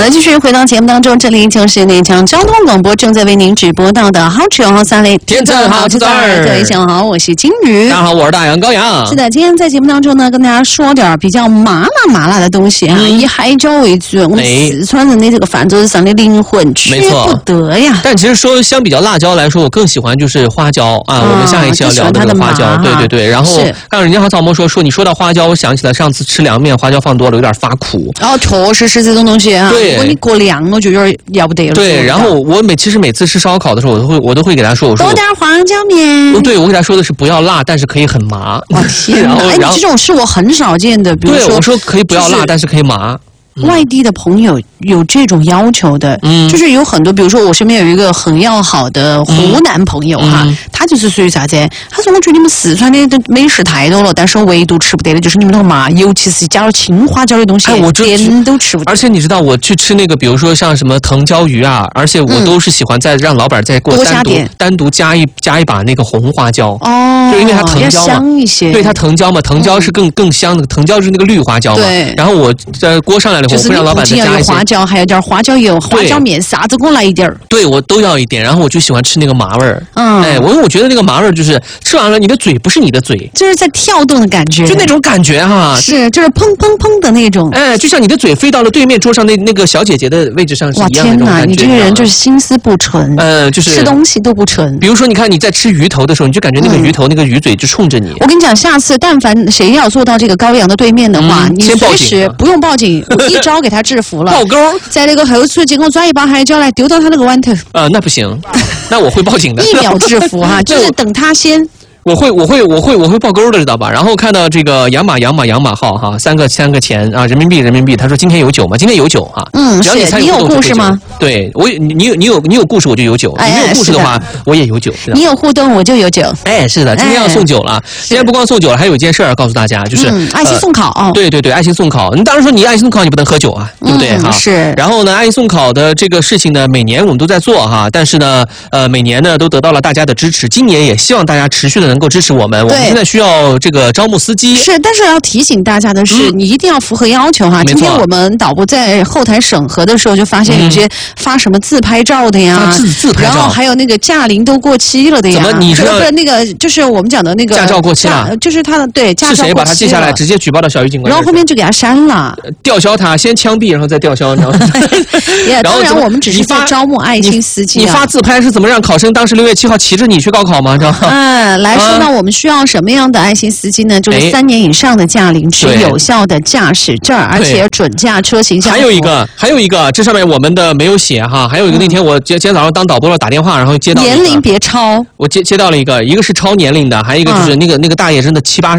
的，继续回到节目当中，这里就是内江交通广播正在为您直播到的好吃好三类天正好吃赞。 各位下午好，我是金鱼。 大家好，我是大杨高阳。 是的，今天在节目当中呢，跟大家说点比较麻辣的东西啊，以海椒为主。我们四川人的这个饭桌上的灵魂，缺不得呀。 但其实说相比较辣椒来说，我更喜欢就是花椒啊。我们下一期要聊的这个花椒，对。然后刚人家好草莓说你说到花椒，我想起来上次吃凉面花椒放多了有点发苦。 哦，确实是这种东西啊。 对， 如果你过凉，我就有点要不得了。 对，然后我每次吃烧烤的时候，我都会给他说，我说多点花椒面。 对，我给他说的是不要辣，但是可以很麻。 哇天哪！哎，这种是我很少见的。比如说， 对，我说可以不要辣，但是可以麻。 外地的朋友有这种要求的，就是有很多，比如说我身边有一个很要好的湖南朋友哈，他就是属于啥子？他说我觉得你们四川的美食太多了，但是我唯独吃不得的就是你们那个麻，尤其是加了青花椒的东西，我点都吃不得。 而且你知道，我去吃那个，比如说像什么藤椒鱼啊，而且我都是喜欢再让老板再给我单独加一把那个红花椒哦，就因为它藤椒嘛， 香一些。 对，它藤椒嘛，藤椒是更香的，藤椒是那个绿花椒嘛。对。然后我在锅上来了。 就是你不仅要有花椒，还有点花椒油、花椒面，啥子给我来一点儿。 对，我都要一点。然后我就喜欢吃那个麻味儿。我觉得那个麻味儿就是吃完了，你的嘴不是你的嘴， 就是在跳动的感觉， 就那种感觉哈。 是，就是砰砰砰的那种。 就像你的嘴飞到了对面桌上那个小姐姐的位置上是一样的那种感觉。 你这个人就是心思不纯， 就是吃东西都不纯。 比如说，你看你在吃鱼头的时候，你就感觉那个鱼头那个鱼嘴就冲着你。 我跟你讲，下次但凡谁要坐到这个高阳的对面的话，你随时不用报警，我一招给他制服了。 爆钩， 在那个后厨给我抓一把海椒来丢到他那个碗头。 那不行，那我会报警的。 1秒制服哈，就是等他先。 我会爆钩的，知道吧？然后看到这个养马号哈，三个钱啊，人民币。他说今天有酒吗？今天有酒哈。 是你有故事吗？ 对，你有故事我就有酒，你没有故事的话我也有酒。 你有互动我就有酒。 哎，是的，今天要送酒了。今天不光送酒了，还有一件事儿告诉大家，就是爱心送考。 对，爱心送考。你当然说你爱心送考你不能喝酒啊，对不对哈？ 是。 然后呢，爱心送考的这个事情呢，每年我们都在做哈，但是呢，每年呢都得到了大家的支持。今年也希望大家持续的能够支持我们。我们现在需要这个招募司机。是， 但是要提醒大家的是，你一定要符合要求哈。今天我们导播在后台审核的时候，就发现有些发什么自拍照的呀， 自拍照， 然后还有那个驾龄都过期了的呀。 怎么你说不是那个，就是我们讲的那个驾照过期了， 就是他的对驾照过期了。 是谁把他记下来，直接举报到小区警官？ 然后后面就给他删了， 吊销他，先枪毙，然后再吊销，你知道吗？ 当然我们只是在招募爱心司机。 你发自拍是怎么让考生当时6月7号骑着你去高考吗？知道吗？ 来说呢，我们需要什么样的爱心司机呢？就是3年以上的驾龄，持有效的驾驶证，而且准驾车型相符。 还有一个，这上面我们的没有写哈。还有一个，那天我今天早上当导播了，打电话，然后接到年龄别超。 我接到了一个是超年龄的，还有一个就是那个大爷真的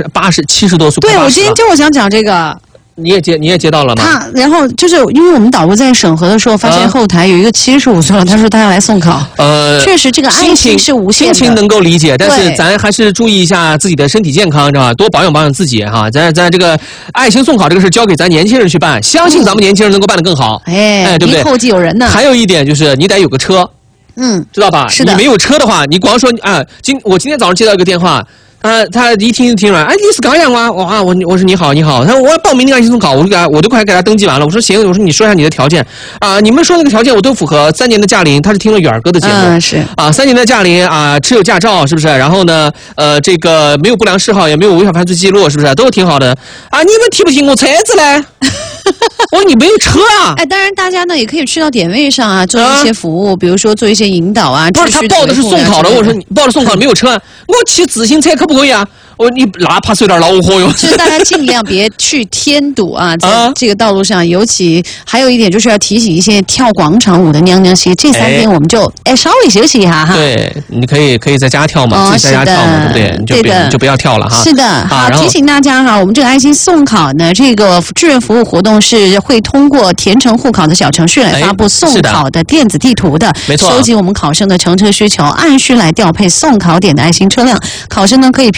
70多岁。 对，我今天就想讲这个。 你也接到了吗？ 然后就是因为我们导播在审核的时候，发现后台有一个75岁了，他说他要来送考。确实这个爱心是无限的， 心情能够理解，但是咱还是注意一下自己的身体健康，知道吧？多保养自己哈。咱这个爱心送考这个事交给咱年轻人去办，相信咱们年轻人能够办得更好。对不对？ 后继有人呢。 还有一点就是你得有个车，知道吧？ 是的。 你没有车的话，你光说我今天早上接到一个电话。他一听了，你是高阳吗？哇，我说你好，他说我要报名那个爱心送考，我都快给他登记完了。我说行，我说你说一下你的条件啊，你们说那个条件我都符合，3年的驾龄，他是听了远儿哥的节目， 是 3年的驾龄啊，持有驾照是不是？然后呢，这个没有不良嗜好，也没有违法犯罪记录，是不是？都挺好的啊。你们提不提我车子呢？我说你没有车啊！ 当然大家呢也可以去到点位上啊，做一些服务，比如说做一些引导啊。 不是他报的是送考的，我说你报的送考没有车，我骑自行车可不可以啊？你哪怕是有点恼火哟。 就是大家尽量别去添堵啊，在这个道路上，尤其还有一点就是要提醒一些跳广场舞的娘娘些，这3天我们就稍微休息一下哈。 对，你可以在家跳嘛，自己在家跳嘛，对不对？你就不要跳了哈。 是的，好，提醒大家哈，我们这个爱心送考呢，这个志愿服务活动是会通过填成户考的小程序来发布送考的电子地图的， 没错， 收集我们考生的乘车需求，按需来调配送考点的爱心车辆。考生呢可以凭借准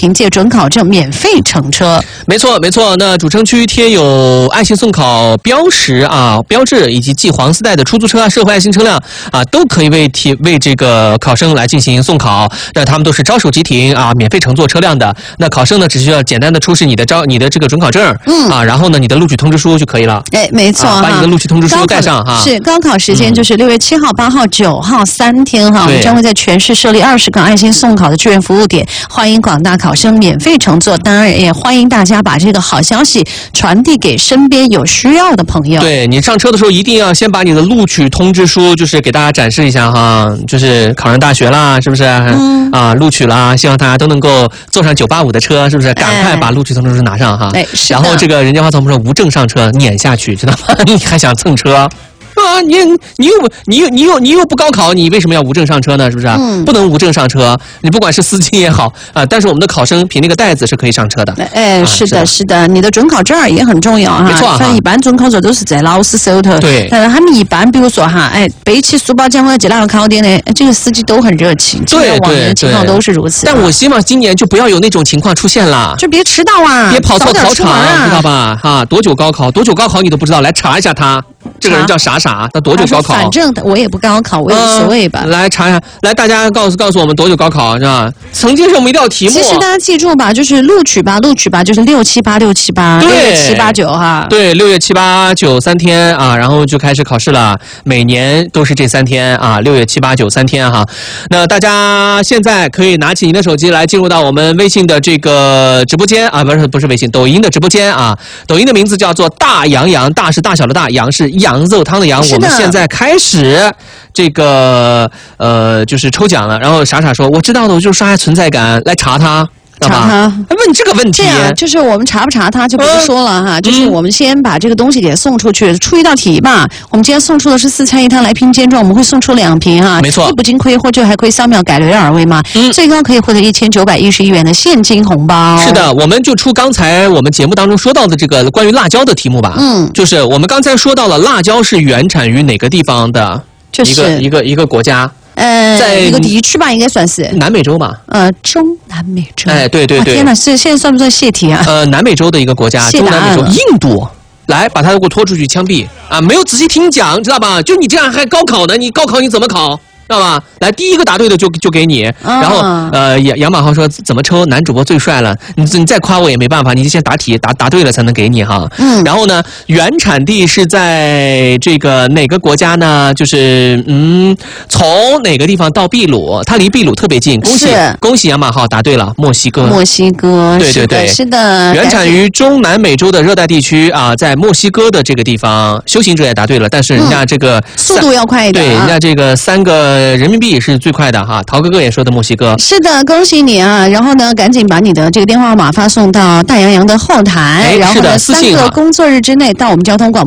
准考证免费乘车。 没错，没错。那主城区贴有爱心送考标识啊、标志，以及系黄丝带的出租车啊、社会爱心车辆啊，都可以为这个考生来进行送考。那他们都是招手即停啊，免费乘坐车辆的。那考生呢，只需要简单的出示你的这个准考证，然后呢，你的录取通知书就可以了。 哎，没错， 把你的录取通知书带上哈。 是高考时间就是6月7号、8号、9号3天哈，我们将会在全市设立20个爱心送考的志愿服务点，欢迎广大考生免费乘坐。当然，也欢迎大家把这个好消息传递给身边有需要的朋友。 对，你上车的时候一定要先把你的录取通知书，就是给大家展示一下哈，就是考上大学啦，是不是？录取啦，希望大家都能够坐上985的车，是不是？赶快把录取通知书拿上哈。然后这个人家话怎么说？无证上车撵下去，知道吗？你还想蹭车？啊，你又不高考，你为什么要无证上车呢？是不是？不能无证上车。你不管是司机也好啊，但是我们的考生凭那个袋子是可以上车的。 是的，是的，你的准考证也很重要哈。 没错， 像一般准考证都是在老师手头。 对。 但是他们一般，比如说哈，背起书包讲我要去哪个考点呢？这个司机都很热情。 对， 往年情况都是如此。 但我希望今年就不要有那种情况出现了。 就别迟到啊， 别跑错考场，知道吧？哈，多久高考你都不知道，来查一下他。这个人叫傻，他多久高考？ 反正我也不高考，我也无所谓吧。 来查一下，来大家告诉我们多久高考是吧？曾经是我们一道题目。 其实大家记住吧，就是录取吧，就是6、7、8、6、7、8，6月7、8、9哈。 对，6月7、8、9 3天啊，然后就开始考试了。每年都是这3天啊，6月7、8、9 3天哈。那大家现在可以拿起你的手机来进入到我们微信的这个直播间啊，不是微信，抖音的直播间啊。抖音的名字叫做大洋洋，大是大小的大，洋是羊肉汤的羊。我们现在开始这个就是抽奖了。然后傻说我知道的，我就是刷下存在感来查他。 查他问这个问题， 这样就是我们查不查他就不说了哈，就是我们先把这个东西给送出去，出一道题吧。我们今天送出的是4菜1汤来瓶煎装，我们会送出2瓶哈， 没错， 不仅可以或者还可以扫描改留二维码，最高可以获得1911元的现金红包。 是的，我们就出刚才我们节目当中说到的这个关于辣椒的题目吧。就是我们刚才说到了辣椒是原产于哪个地方的一个国家。在一个地区吧，应该算是南美洲吧。 中南美洲。 对。 天哪，现在算不算泄题啊？ 南美洲的一个国家，中南美洲，印度。来，把他给我拖出去枪毙啊！没有仔细听讲，知道吧？就你这样还高考呢？你高考你怎么考？知道吧？来，第一个答对的就给你。然后杨马豪说怎么抽？男主播最帅了，你再夸我也没办法，你就先答题，答对了才能给你哈。然后呢，原产地是在这个哪个国家呢？就是从哪个地方到秘鲁？它离秘鲁特别近。恭喜杨马豪答对了，墨西哥。对， 是的。 原产于中南美洲的热带地区啊，在墨西哥的这个地方。修行者也答对了，但是人家这个速度要快一点。 对，人家这个3个人民币是最快的哈。陶哥哥也说的墨西哥。 是的，恭喜你啊！然后呢，赶紧把你的这个电话号码发送到大洋洋的后台，然后呢，3个工作日之内到我们交通广播